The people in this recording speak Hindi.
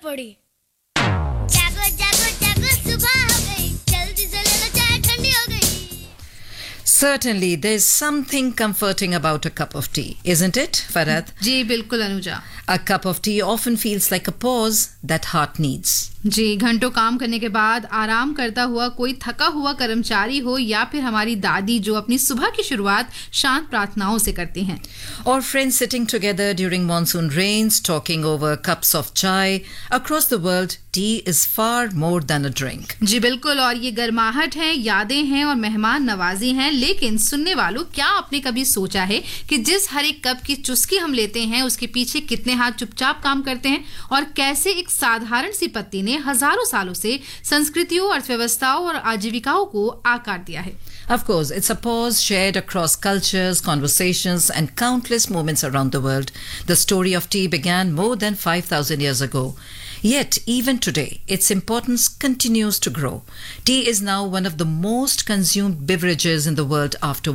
पड़ी। जागो जागो जागो सुबह हो गई, जल्दी से ले लो चाय ठंडी हो गई। Certainly, there's something comforting about a cup of tea, isn't it, Farhad? जी बिल्कुल Anuja. A cup of tea often feels like a pause that heart needs. जी घंटों काम करने के बाद आराम करता हुआ कोई थका हुआ कर्मचारी हो या फिर हमारी दादी जो अपनी सुबह की शुरुआत शांत प्रार्थनाओं से करती हैं, Or friends sitting together during monsoon rains, talking over cups of chai. Across the world, tea is far more than a drink. जी बिल्कुल। और ये गर्माहट है, यादें हैं और मेहमान नवाजी हैं। लेकिन सुनने वालों, क्या आपने कभी सोचा है कि जिस हर एक कप की चुस्की हम लेते हैं उसके पीछे कितने हाथ चुपचाप काम करते हैं और कैसे एक साधारण सी पत्ती ने हजारों सालों से संस्कृतियों, अर्थव्यवस्थाओं और आजीविकाओं को आकार दिया है। Of course, it's a pause shared across cultures, conversations, and countless moments around the world. The story of tea began more than 5,000 years ago. Yet, even today, its importance continues to grow. Tea is now one of the most consumed beverages in the world after